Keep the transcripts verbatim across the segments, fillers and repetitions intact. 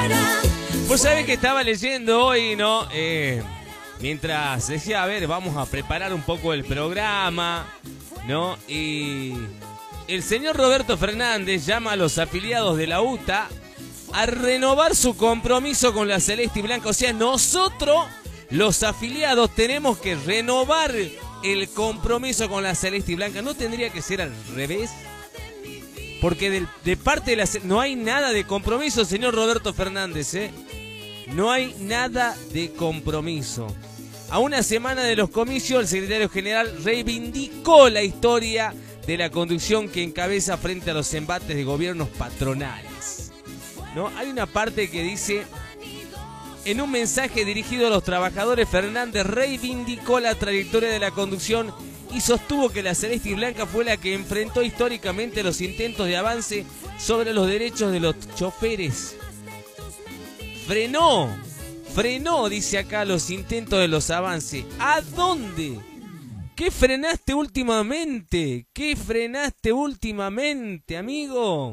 Vos sabés que estaba leyendo hoy, ¿no? Eh, mientras decía, a ver, vamos a preparar un poco el programa, ¿no? Y el señor Roberto Fernández llama a los afiliados de la U T A a renovar su compromiso con la Celeste y Blanca. O sea, nosotros, los afiliados, tenemos que renovar el compromiso con la Celeste y Blanca. ¿No tendría que ser al revés? Porque de, de parte de la... No hay nada de compromiso, señor Roberto Fernández, ¿eh? No hay nada de compromiso. A una semana de los comicios, el secretario general reivindicó la historia de la conducción que encabeza frente a los embates de gobiernos patronales, ¿no? Hay una parte que dice: en un mensaje dirigido a los trabajadores, Fernández reivindicó la trayectoria de la conducción y sostuvo que la Celeste y Blanca fue la que enfrentó históricamente los intentos de avance sobre los derechos de los choferes. Frenó, frenó, dice acá, los intentos de los avances. ¿A dónde? ¿Qué frenaste últimamente? ¿Qué frenaste últimamente, amigo?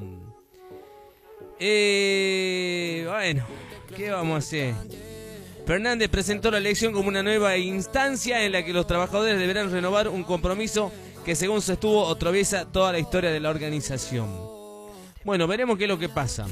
Eh, bueno, ¿qué vamos a hacer? Fernández presentó la elección como una nueva instancia en la que los trabajadores deberán renovar un compromiso que, según sostuvo, atraviesa toda la historia de la organización. Bueno, veremos qué es lo que pasa.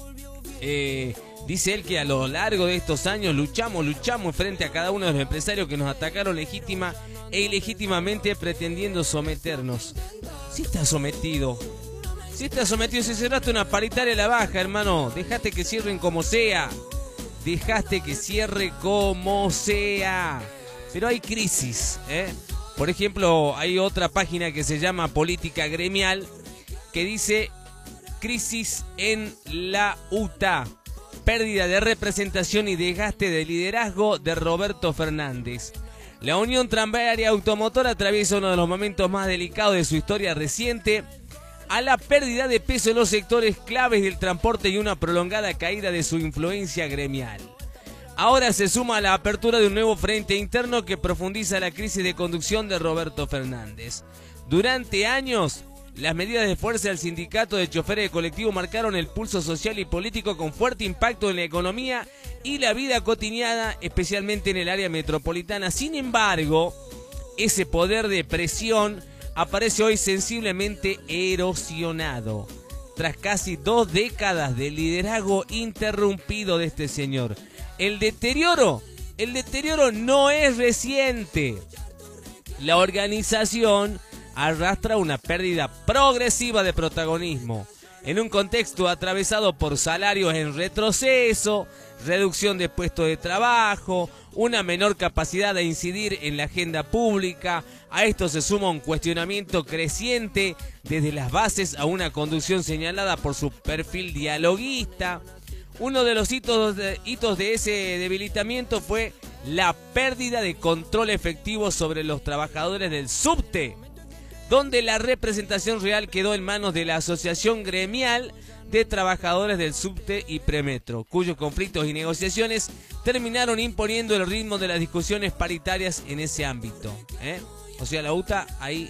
Eh, dice él que a lo largo de estos años luchamos, luchamos frente a cada uno de los empresarios que nos atacaron legítima e ilegítimamente pretendiendo someternos. Si estás sometido, si estás sometido, si cerraste una paritaria a la baja, hermano, dejaste que cierren como sea. Dejaste que cierre como sea. Pero hay crisis, ¿eh? Por ejemplo, hay otra página que se llama Política Gremial que dice: crisis en la U T A. Pérdida de representación y desgaste de liderazgo de Roberto Fernández. La Unión Tranviaria Automotora atraviesa uno de los momentos más delicados de su historia reciente, a la pérdida de peso en los sectores claves del transporte y una prolongada caída de su influencia gremial. Ahora se suma a la apertura de un nuevo frente interno que profundiza la crisis de conducción de Roberto Fernández. Durante años, las medidas de fuerza del sindicato de choferes de colectivo marcaron el pulso social y político con fuerte impacto en la economía y la vida cotidiana, especialmente en el área metropolitana. Sin embargo, ese poder de presión aparece hoy sensiblemente erosionado, tras casi dos décadas de liderazgo interrumpido de este señor. El deterioro, el deterioro no es reciente. La organización arrastra una pérdida progresiva de protagonismo, en un contexto atravesado por salarios en retroceso, reducción de puestos de trabajo, una menor capacidad de incidir en la agenda pública. A esto se suma un cuestionamiento creciente desde las bases a una conducción señalada por su perfil dialoguista. Uno de los hitos de, hitos de ese debilitamiento fue la pérdida de control efectivo sobre los trabajadores del subte, donde la representación real quedó en manos de la Asociación Gremial de Trabajadores del Subte y Premetro, cuyos conflictos y negociaciones terminaron imponiendo el ritmo de las discusiones paritarias en ese ámbito, ¿eh? O sea, la U T A ahí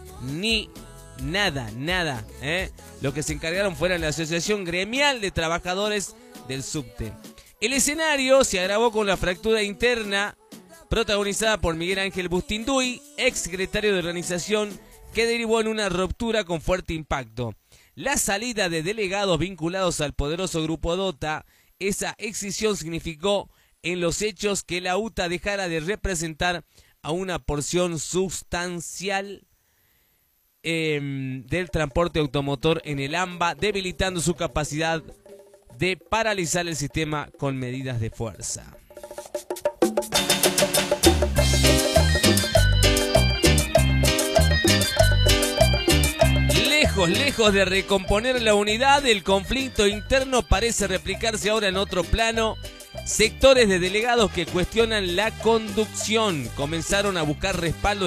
ni nada, nada, ¿eh? Lo que se encargaron fuera la Asociación Gremial de Trabajadores del Subte. El escenario se agravó con la fractura interna protagonizada por Miguel Ángel Bustinduy, ex secretario de organización, que derivó en una ruptura con fuerte impacto. La salida de delegados vinculados al poderoso grupo Dota, esa excisión significó en los hechos que la U T A dejara de representar a una porción sustancial eh, del transporte automotor en el AMBA, debilitando su capacidad de paralizar el sistema con medidas de fuerza. Lejos, lejos de recomponer la unidad, el conflicto interno parece replicarse ahora en otro plano. Sectores de delegados que cuestionan la conducción comenzaron a buscar respaldo